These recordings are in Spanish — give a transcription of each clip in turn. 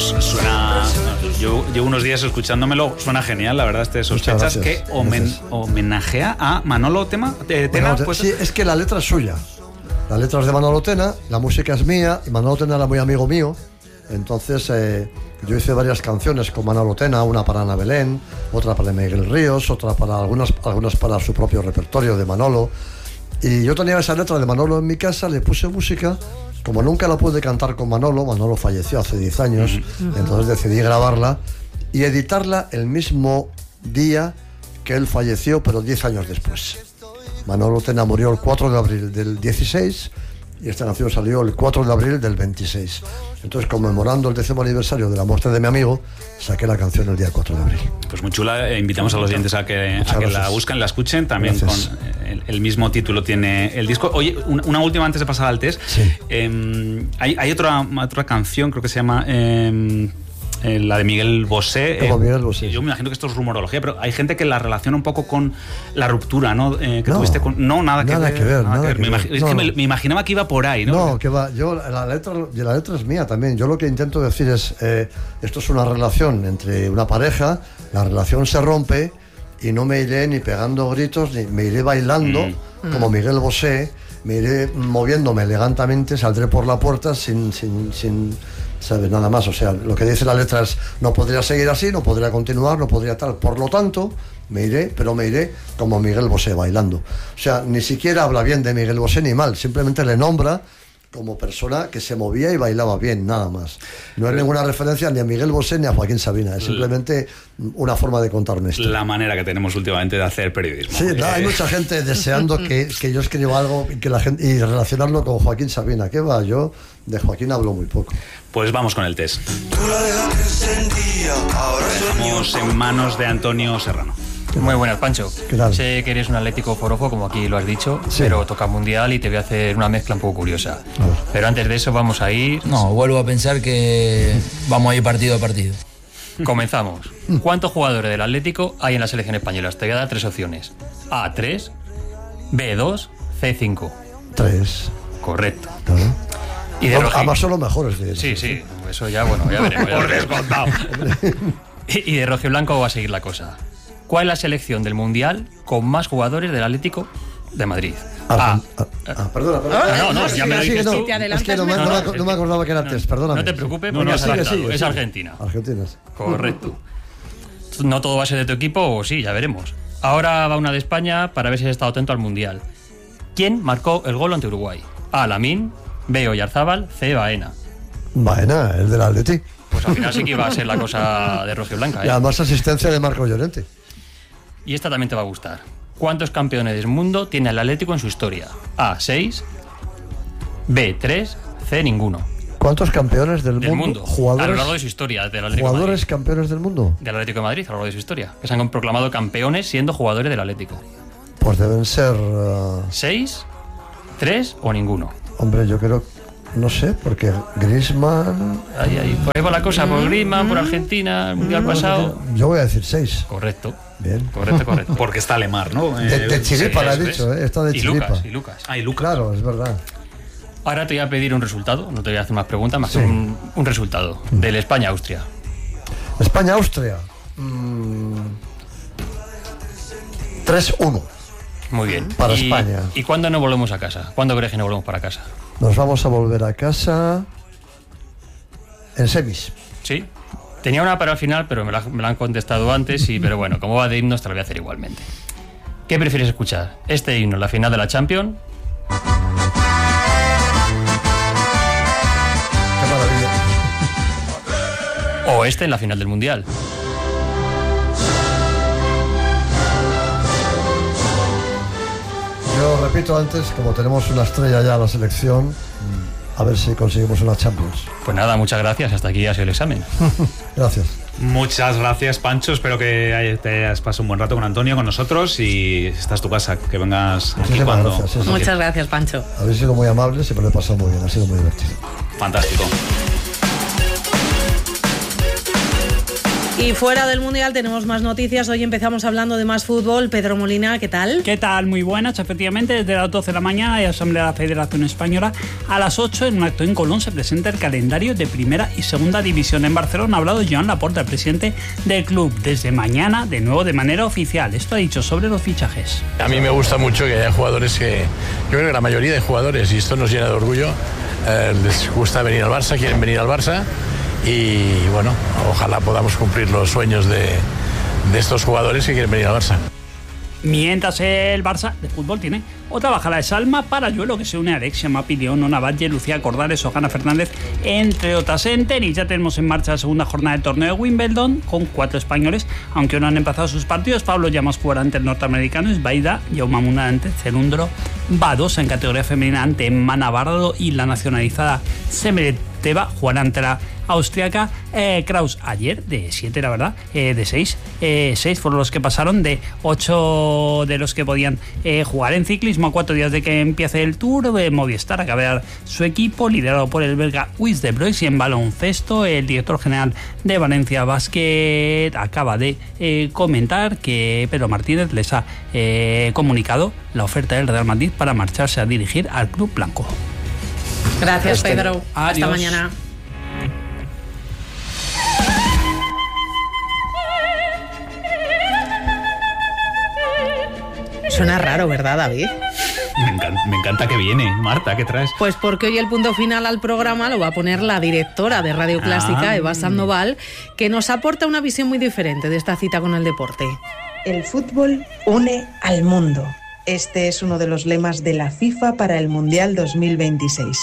Pues suena... Yo llevo unos días escuchándomelo, suena genial, la verdad, Sospechas, que homenajea a Manolo Tena. Pues... Sí, es que la letra es suya. La letra es de Manolo Tena, la música es mía, y Manolo Tena era muy amigo mío. Entonces yo hice varias canciones con Manolo Tena, una para Ana Belén, otra para Miguel Ríos, otra para algunas para su propio repertorio de Manolo. Y yo tenía esa letra de Manolo en mi casa, le puse música. Como nunca la pude cantar con Manolo falleció hace 10 años, entonces decidí grabarla y editarla el mismo día que él falleció, pero 10 años después. Manolo Tena murió el 4 de abril del 16 y esta canción salió el 4 de abril del 26. Entonces, conmemorando el 10º aniversario de la muerte de mi amigo, saqué la canción el día 4 de abril. Pues muy chula, invitamos a los oyentes a que la busquen, la escuchen, también gracias. Con el mismo título tiene el disco. Oye, una última antes de pasar al test. Sí. Hay otra canción, creo que se llama... la de Miguel Bosé. Miguel Bosé. Yo me imagino que esto es rumorología, pero hay gente que la relaciona un poco con la ruptura, ¿no? Que tuviste con... No, nada que ver. Me imaginaba que iba por ahí, ¿no? No, que va. Yo, la letra es mía también. Yo lo que intento decir es, esto es una relación entre una pareja, la relación se rompe y no me iré ni pegando gritos, ni me iré bailando como Miguel Bosé, me iré moviéndome elegantemente, saldré por la puerta sin ¿sabes? Nada más. O sea, lo que dice la letra es: no podría seguir así, no podría continuar, no podría tal. Por lo tanto, me iré como Miguel Bosé, bailando. O sea, ni siquiera habla bien de Miguel Bosé ni mal, simplemente le nombra como persona que se movía y bailaba bien, nada más. No es ninguna referencia ni a Miguel Bosé ni a Joaquín Sabina, es simplemente una forma de contar una historia. La manera que tenemos últimamente de hacer periodismo. Sí, hay mucha gente deseando que yo escriba algo y relacionarlo con Joaquín Sabina. ¿Qué va? Yo de Joaquín hablo muy poco. Pues vamos con el test. Dejamos en manos de Antonio Serrano. Muy buenas, Pancho. ¿Qué tal? Sé que eres un Atlético forofo, como aquí lo has dicho, sí. Pero toca Mundial y te voy a hacer una mezcla un poco curiosa. Pero antes de eso vamos a ir... No, vuelvo a pensar que vamos a ir partido a partido. Comenzamos. ¿Cuántos jugadores del Atlético hay en la selección española? Te voy a dar 3 opciones. A, 3, B, 2, C, 5. 3. Correcto. Claro. Y de además son los mejores de eso. Sí, eso ya, bueno, ya veremos. Por descontado. Y de rojiblanco va a seguir la cosa. ¿Cuál es la selección del Mundial con más jugadores del Atlético de Madrid? Perdona. No, ya me lo dices tú. Es que no me acordaba que era test, perdóname. No te preocupes, porque es Argentina. Argentina. Correcto. No todo va a ser de tu equipo, o sí, ya veremos. Ahora va una de España para ver si has estado atento al Mundial. ¿Quién marcó el gol ante Uruguay? A, Lamine, B, Oyarzábal, C, Baena. Baena, el del Atleti. Pues al final sí que iba a ser la cosa de rojiblanca, Y además asistencia de Marco Llorente. Y esta también te va a gustar. ¿Cuántos campeones del mundo tiene el Atlético en su historia? A, 6, B, 3, C, ninguno. ¿Cuántos campeones del mundo? Jugadores, a lo largo de su historia del Atlético ¿Jugadores de Madrid. Campeones del mundo? Del Atlético de Madrid, a lo largo de su historia. Que se han proclamado campeones siendo jugadores del Atlético. Pues deben ser... 6, 3 o ninguno. Hombre, yo creo... No sé, porque Griezmann... Ahí. Por ahí va la cosa, por Griezmann, por Argentina, el Mundial pasado... Yo voy a decir 6. Correcto. Bien. Correcto. Porque está Lemar, ¿no? De Chiripa lo he dicho, está de Chiripa. Y Lucas. Claro, es verdad. Ahora te voy a pedir un resultado, no te voy a hacer más preguntas, más que un resultado del España-Austria. España-Austria. 3-1. Muy bien. Para España. ¿Y cuándo nos volvemos a casa? ¿Cuándo crees que nos volvemos para casa? Nos vamos a volver a casa en semis. Sí. Tenía una para el final, pero me la han contestado antes, pero bueno, como va de himnos te la voy a hacer igualmente. ¿Qué prefieres escuchar? ¿Este himno en la final de la Champions? Qué maravilla. ¿O este en la final del Mundial? Yo repito antes, como tenemos una estrella ya en la selección, a ver si conseguimos una Champions. Pues nada, muchas gracias. Hasta aquí ha sido el examen. Gracias. Muchas gracias, Pancho. Espero que te hayas pasado un buen rato con Antonio, con nosotros, y esta es tu casa, que vengas aquí cuando... Gracias, Muchas gracias, Pancho. Habéis sido muy amables y me lo he pasado muy bien, ha sido muy divertido. Fantástico. Y fuera del Mundial tenemos más noticias. Hoy empezamos hablando de más fútbol. Pedro Molina, ¿qué tal? ¿Qué tal? Muy buenas. Efectivamente, desde las 12 de la mañana hay Asamblea de la Federación Española. A las 8, en un acto en Colón, se presenta el calendario de Primera y Segunda División. En Barcelona ha hablado Joan Laporta, el presidente del club. Desde mañana, de nuevo, de manera oficial. Esto ha dicho sobre los fichajes. A mí me gusta mucho que haya jugadores que... Yo creo que la mayoría de jugadores, y esto nos llena de orgullo, les gusta venir al Barça, quieren venir al Barça. Y bueno, ojalá podamos cumplir los sueños de estos jugadores que quieren venir al Barça. Mientras el Barça de fútbol tiene otra bajada de Salma Parayuelo, que se une a Alexia Mapilión, Nona Valle, Lucía Cordales, Ojana Fernández, entre otras. En tenis ya tenemos en marcha la segunda jornada del torneo de Wimbledon con 4 españoles, aunque no han empezado sus partidos. Pablo Llamas jugará ante el norteamericano Esbaida, Jaume Muna ante Celundro Badosa. En categoría femenina ante Mana Bardo y la nacionalizada Semereteva jugará ante la austriaca Kraus. Ayer de 7, la verdad, de 6 fueron los que pasaron, de 8 de los que podían jugar. En ciclismo, a 4 días de que empiece el Tour, Movistar acaba de dar su equipo, liderado por el belga Luis de Broix. Y en baloncesto, el director general de Valencia Basket acaba de comentar que Pedro Martínez les ha comunicado la oferta del Real Madrid para marcharse a dirigir al club blanco. Gracias, Pedro. Adiós. Hasta mañana. Suena raro, ¿verdad, David? Me encanta que viene. Marta, ¿qué traes? Pues porque hoy el punto final al programa lo va a poner la directora de Radio Clásica, Eva Sandoval, que nos aporta una visión muy diferente de esta cita con el deporte. El fútbol une al mundo. Este es uno de los lemas de la FIFA para el Mundial 2026.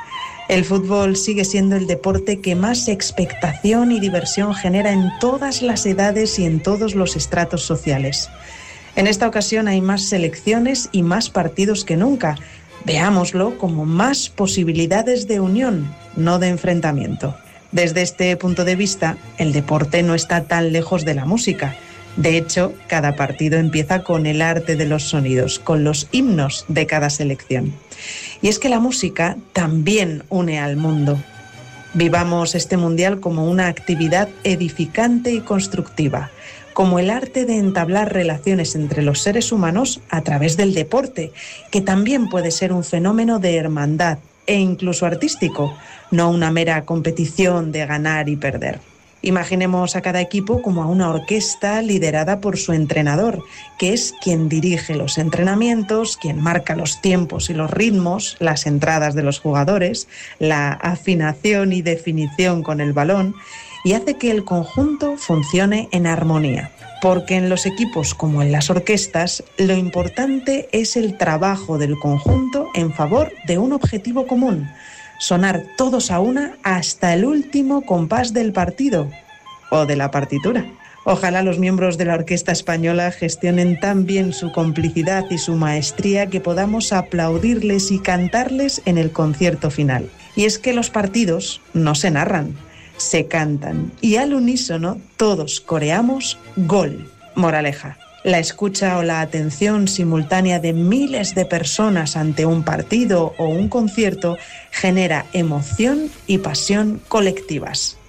El fútbol sigue siendo el deporte que más expectación y diversión genera en todas las edades y en todos los estratos sociales. En esta ocasión hay más selecciones y más partidos que nunca. Veámoslo como más posibilidades de unión, no de enfrentamiento. Desde este punto de vista, el deporte no está tan lejos de la música. De hecho, cada partido empieza con el arte de los sonidos, con los himnos de cada selección. Y es que la música también une al mundo. Vivamos este mundial como una actividad edificante y constructiva, como el arte de entablar relaciones entre los seres humanos a través del deporte, que también puede ser un fenómeno de hermandad e incluso artístico, no una mera competición de ganar y perder. Imaginemos a cada equipo como a una orquesta liderada por su entrenador, que es quien dirige los entrenamientos, quien marca los tiempos y los ritmos, las entradas de los jugadores, la afinación y definición con el balón, y hace que el conjunto funcione en armonía. Porque en los equipos como en las orquestas, lo importante es el trabajo del conjunto en favor de un objetivo común: sonar todos a una hasta el último compás del partido o de la partitura. Ojalá los miembros de la Orquesta Española gestionen tan bien su complicidad y su maestría que podamos aplaudirles y cantarles en el concierto final. Y es que los partidos no se narran, se cantan, y al unísono todos coreamos gol. Moraleja: la escucha o la atención simultánea de miles de personas ante un partido o un concierto genera emoción y pasión colectivas.